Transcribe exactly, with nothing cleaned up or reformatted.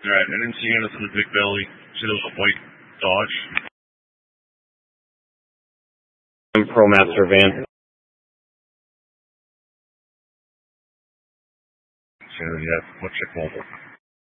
Alright, I didn't see anything with the big belly. See there was a white Dodge? ProMaster van. So, yeah, what's it called?